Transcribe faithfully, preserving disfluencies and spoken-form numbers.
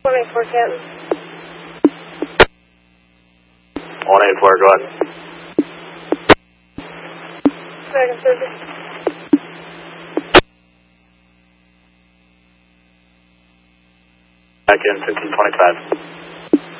one eight four, Captain. one eight four, go ahead. American Surgery. Back in fifteen twenty-five.